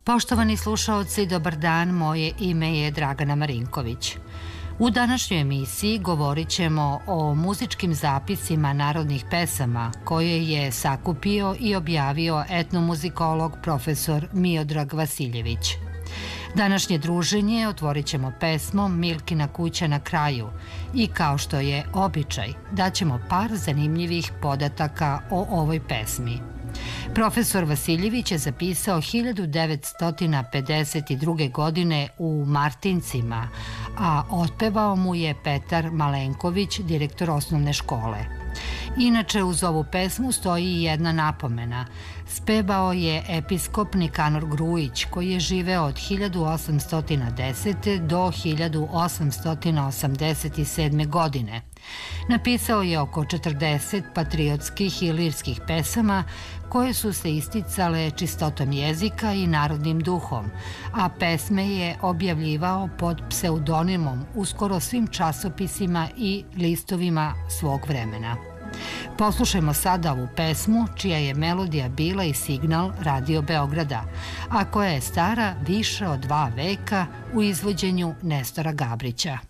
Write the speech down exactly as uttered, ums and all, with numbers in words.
Poštovani slušaoci, dobar dan, moje ime je Dragana Marinković. U današnjoj emisiji govorit ćemo o muzičkim zapisima narodnih pesama koje je sakupio i objavio etnomuzikolog profesor Miodrag Vasiljević. Današnje druženje otvorit ćemo pesmom Milkina kuća na kraju i kao što je običaj, daćemo par zanimljivih podataka o ovoj pesmi. Profesor Vasiljević je zapisao hiljadu devetsto pedeset druge. godine u Martincima, a otpevao mu je Petar Malenković, direktor osnovne škole. Inače, uz ovu pesmu stoji i jedna napomena. Spevao je episkop Nikanor Grujić, koji je živeo od hiljadu osamsto desete. do hiljadu osamsto osamdeset sedme. godine. Napisao je oko četrdeset patriotskih i lirskih pesama koje su se isticale čistotom jezika i narodnim duhom, a pesme je objavljivao pod pseudonimom u skoro svim časopisima i listovima svog vremena. Poslušajmo sada ovu pesmu čija je melodija bila i signal Radio Beograda, a koja je stara više od dva veka u izvođenju Nestora Gabrića.